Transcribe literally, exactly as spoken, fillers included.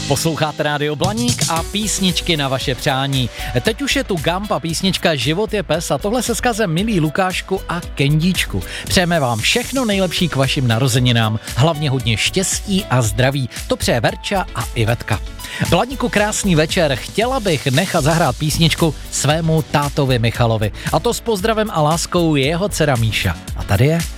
Posloucháte Rádio Blaník a písničky na vaše přání. Teď už je tu Gump a písnička Život je pes a tohle se skazem milí Lukášku a Kendíčku. Přejeme vám všechno nejlepší k vašim narozeninám, hlavně hodně štěstí a zdraví. To přeje Verča a Ivetka. Blaníku, krásný večer, chtěla bych nechat zahrát písničku svému tátovi Michalovi. A to s pozdravem a láskou jeho dcera Míša. A tady je